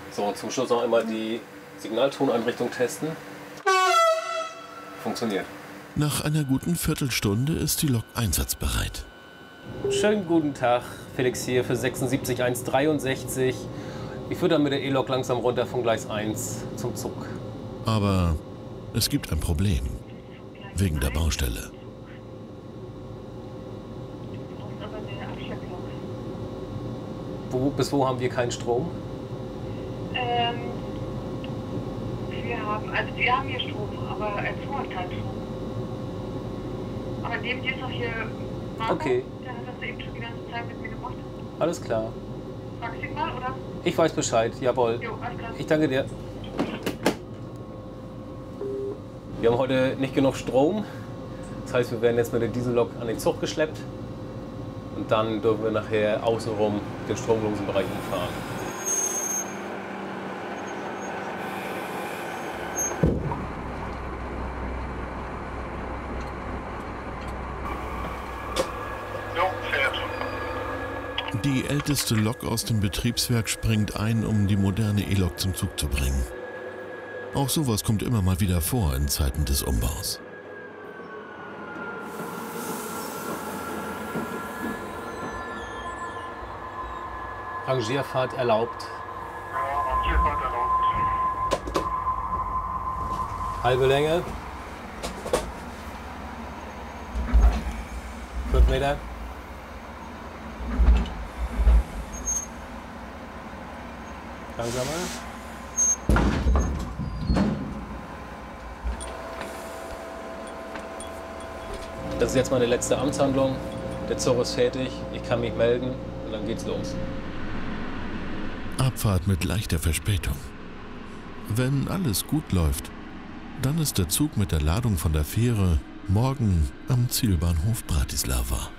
So, und zum Schluss noch einmal die Signaltoneinrichtung testen. Funktioniert. Nach einer guten Viertelstunde ist die Lok einsatzbereit. Schönen guten Tag, Felix hier für 76163. Ich führe dann mit der E-Lok langsam runter von Gleis 1 zum Zug. Aber es gibt ein Problem. Wegen der Baustelle. Bis wo haben wir keinen Strom? Wir haben hier Strom, aber als hat keinen Strom. Aber neben dir ist noch hier Marco, okay. Der hat das eben schon die ganze Zeit mit mir gemacht. Alles klar. Fragst du ihn mal, oder? Ich weiß Bescheid, jawohl. Jo, alles klar. Ich danke dir. Wir haben heute nicht genug Strom. Das heißt, wir werden jetzt mit der Diesellok an den Zug geschleppt. Und dann dürfen wir nachher außenrum den stromlosen Bereich umfahren. Die älteste Lok aus dem Betriebswerk springt ein, um die moderne E-Lok zum Zug zu bringen. Auch sowas kommt immer mal wieder vor in Zeiten des Umbaus. Rangierfahrt erlaubt. Ja, Rangierfahrt erlaubt. Halbe Länge. 5 Meter. Langsamer. Das ist jetzt meine letzte Amtshandlung. Der Zug ist fertig. Ich kann mich melden und dann geht's los. Abfahrt mit leichter Verspätung. Wenn alles gut läuft, dann ist der Zug mit der Ladung von der Fähre morgen am Zielbahnhof Bratislava.